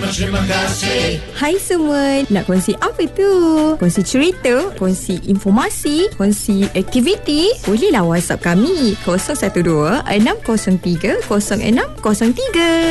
Terima kasih. Hai semua, nak kongsi apa tu? Kongsi cerita, kongsi informasi, kongsi aktiviti? Bolehlah WhatsApp kami 012 603 0603.